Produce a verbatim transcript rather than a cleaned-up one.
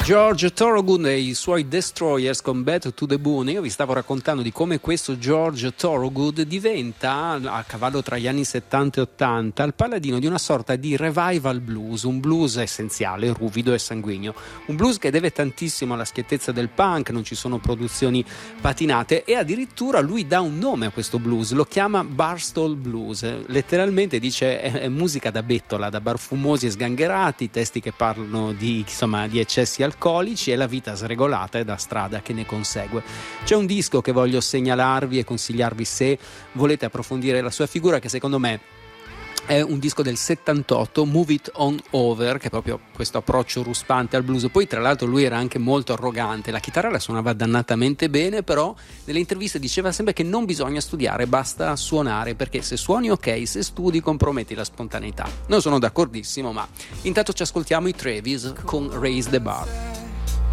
George Thorogood e i suoi Destroyers con Back to the Moon. Io vi stavo raccontando di come questo George Thorogood diventa, a cavallo tra gli anni settanta e ottanta, il paladino di una sorta di revival blues, un blues essenziale, ruvido e sanguigno, un blues che deve tantissimo alla schiettezza del punk, non ci sono produzioni patinate, e addirittura lui dà un nome a questo blues, lo chiama Barstool Blues, letteralmente dice è, è musica da bettola, da bar fumosi e sgangherati, testi che parlano di, insomma, di eccessi alcolici e la vita sregolata e da strada che ne consegue. C'è un disco che voglio segnalarvi e consigliarvi se volete approfondire la sua figura, che secondo me è un disco del settantotto, Move It On Over, che è proprio questo approccio ruspante al blues. Poi tra l'altro lui era anche molto arrogante, la chitarra la suonava dannatamente bene, però nelle interviste diceva sempre che non bisogna studiare, basta suonare, perché se suoni ok, se studi comprometti la spontaneità. Non sono d'accordissimo, ma intanto ci ascoltiamo i Travis con Raise the Bar.